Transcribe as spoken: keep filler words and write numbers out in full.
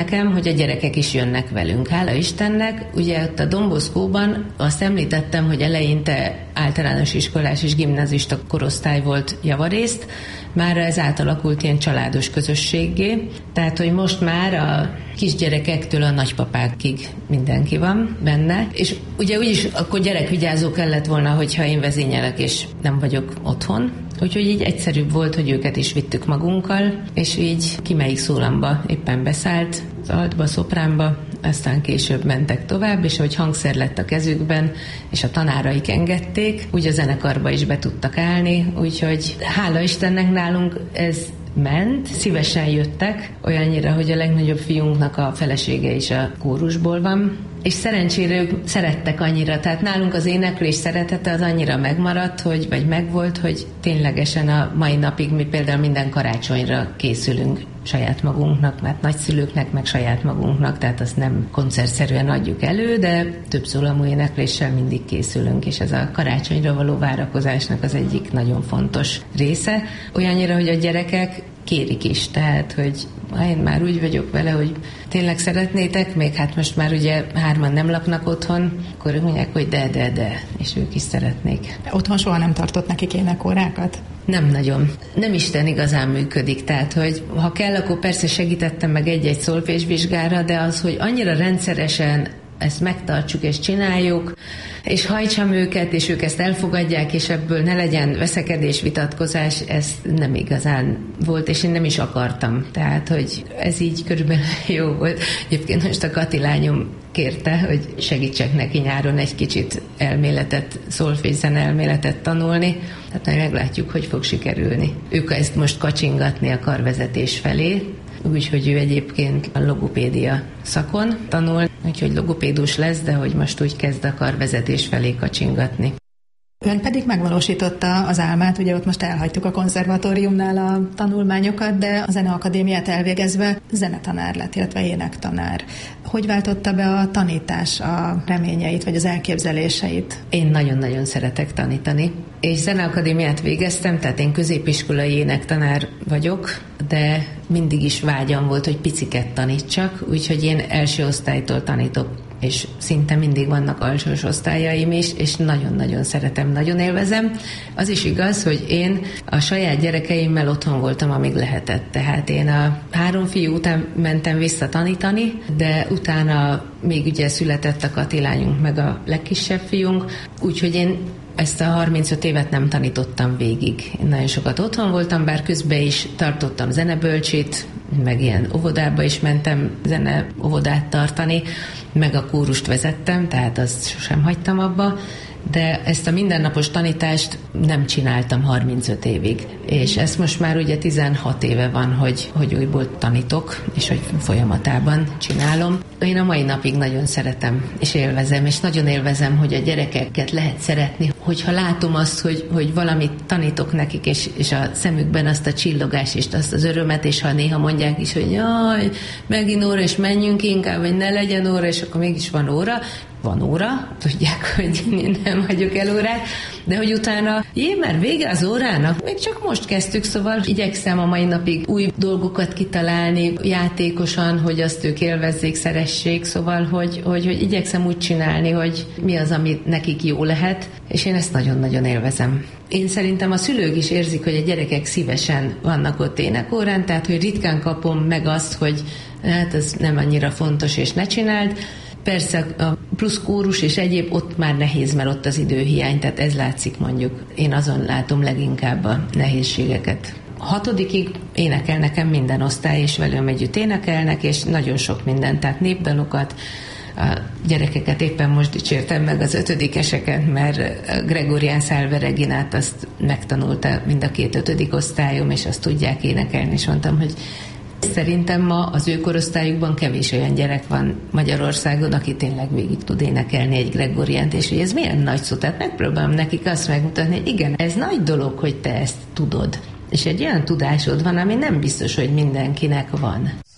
nekem, hogy a gyerekek is jönnek velünk. Hála Istennek, ugye ott a Don Boscóban azt említettem, hogy eleinte általános iskolás és gimnazista korosztály volt javarészt, már ez átalakult ilyen családos közösséggé, tehát hogy most már a kisgyerekektől a nagypapákig mindenki van benne, és ugye úgyis akkor gyerekvigyázó kellett volna, hogyha én vezényelek és nem vagyok otthon, úgyhogy így egyszerűbb volt, hogy őket is vittük magunkkal, és így ki melyik szólamba éppen beszállt, az altba, szopránba, aztán később mentek tovább, és ahogy hangszer lett a kezükben, és a tanáraik engedték, úgy a zenekarba is be tudtak állni, úgyhogy hála Istennek nálunk ez ment, szívesen jöttek, olyannyira, hogy a legnagyobb fiunknak a felesége is a kórusból van, és szerencsére ők szerettek annyira, tehát nálunk az éneklés szeretete az annyira megmaradt, hogy, vagy megvolt, hogy ténylegesen a mai napig mi például minden karácsonyra készülünk saját magunknak, mert nagyszülőknek, meg saját magunknak, tehát azt nem koncertszerűen adjuk elő, de több szólamú énekléssel mindig készülünk, és ez a karácsonyra való várakozásnak az egyik nagyon fontos része. Olyannyira, hogy a gyerekek kérik is, tehát, hogy én már úgy vagyok vele, hogy tényleg szeretnétek, még hát most már ugye hárman nem laknak otthon, akkor mondják, hogy de, de, de, és ők is szeretnék. Otthon soha nem tartott nekik énekórákat? Nem nagyon. Nem Isten igazán működik, tehát, hogy ha kell, akkor persze segítettem meg egy-egy szolfésvizsgára, de az, hogy annyira rendszeresen ezt megtartsuk és csináljuk, és hajtsam őket, és ők ezt elfogadják, és ebből ne legyen veszekedés, vitatkozás, ez nem igazán volt, és én nem is akartam. Tehát, hogy ez így körülbelül jó volt. Egyébként most a Kati lányom kérte, hogy segítsek neki nyáron egy kicsit elméletet, szolfészzen elméletet tanulni. Hát majd meglátjuk, hogy fog sikerülni. Ők ezt most kacsingatni a karvezetés felé, úgyhogy ő egyébként a logopédia szakon tanul, úgyhogy logopédus lesz, de hogy most úgy kezd a karvezetés felé kacsingatni. Ön pedig megvalósította az álmát, ugye ott most elhagytuk a konzervatóriumnál a tanulmányokat, de a zeneakadémiát elvégezve zenetanár lett, illetve énektanár. Hogy váltotta be a tanítás a reményeit, vagy az elképzeléseit? Én nagyon-nagyon szeretek tanítani, és zeneakadémiát végeztem, tehát én középiskolai énektanár vagyok, de mindig is vágyam volt, hogy piciket tanítsak, úgyhogy én első osztálytól tanítok, és szinte mindig vannak alsós osztályaim is, és nagyon-nagyon szeretem, nagyon élvezem. Az is igaz, hogy én a saját gyerekeimmel otthon voltam, amíg lehetett. Tehát én a három fiú után mentem vissza tanítani, de utána még ugye született a Kati lányunk, meg a legkisebb fiunk, úgyhogy én ezt a harmincöt évet nem tanítottam végig. Én nagyon sokat otthon voltam, bár közben is tartottam zenebölcsit, meg ilyen óvodába is mentem zene óvodát tartani, meg a kórust vezettem, tehát azt sosem hagytam abba, de ezt a mindennapos tanítást nem csináltam harmincöt évig. És ezt most már ugye tizenhat éve van, hogy, hogy újból tanítok, és hogy folyamatában csinálom. Én a mai napig nagyon szeretem, és élvezem, és nagyon élvezem, hogy a gyerekeket lehet szeretni, hogyha látom azt, hogy, hogy valamit tanítok nekik, és, és a szemükben azt a csillogást, és azt az örömet, és ha néha mondják is, hogy jaj, megint óra, és menjünk inkább, vagy ne legyen óra, és akkor mégis van óra, van óra, tudják, hogy én nem hagyok el órát, de hogy utána, jé, már vége az órának, még csak most kezdtük, szóval igyekszem a mai napig új dolgokat kitalálni játékosan, hogy azt ők élvezzék, szeressék, szóval, hogy, hogy, hogy igyekszem úgy csinálni, hogy mi az, ami nekik jó lehet, és én ezt nagyon-nagyon élvezem. Én szerintem a szülők is érzik, hogy a gyerekek szívesen vannak ott énekórán, tehát, hogy ritkán kapom meg azt, hogy hát ez nem annyira fontos, és ne csináld. Persze a plusz kórus és egyéb ott már nehéz, mert ott az időhiány, tehát ez látszik mondjuk. Én azon látom leginkább a nehézségeket. A hatodikig énekel nekem minden osztály, és velem együtt énekelnek, és nagyon sok minden, tehát népdalokat, a gyerekeket éppen most dicsértem meg az ötödikeseket, mert Gregorián Szálve Reginát azt megtanulta mind a két ötödik osztályom, és azt tudják énekelni, és mondtam, hogy szerintem ma az ő korosztályukban kevés olyan gyerek van Magyarországon, aki tényleg végig tud énekelni egy Gregoriánt, és hogy ez milyen nagy szó. Tehát megpróbálom nekik azt megmutatni, hogy igen, ez nagy dolog, hogy te ezt tudod. És egy olyan tudásod van, ami nem biztos, hogy mindenkinek van.